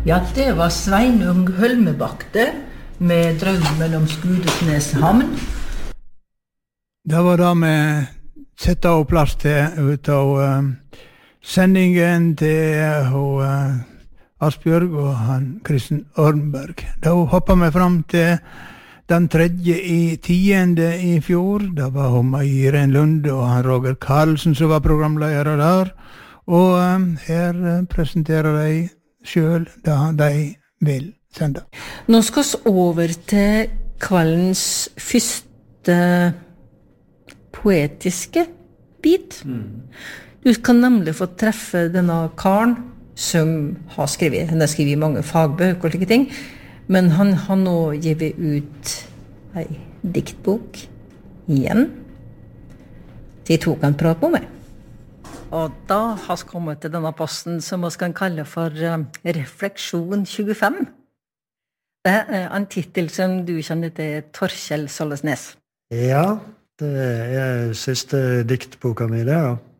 Ja, det var Sveinung Hølmebakte med drømmen om Skudesnes havn. Det var det vi sette av plass til ut av sendingen til Asbjørg og han Kristen Ornberg. Da hoppet vi fram til den 3.10. i fjor. Da var hun Irene Lunde og han Roger Karlsen som var programleder der. Og her presenterer de selv det de vil sende. Nå skal vi over til kveldens første poetiske bit. Du kan nemlig få treffe denne karen som har skrevet, han har skrevet mange fagbøker og slike ting, men han har nå givet ut en diktbok igjen. De to kan prate med meg. Og da har vi kommet til denne posten som vi kan kalle for Refleksjon 25. Det en titel som du kjenner til, Torkjell Sollesnes. Ja, det siste diktboka mi det, ja.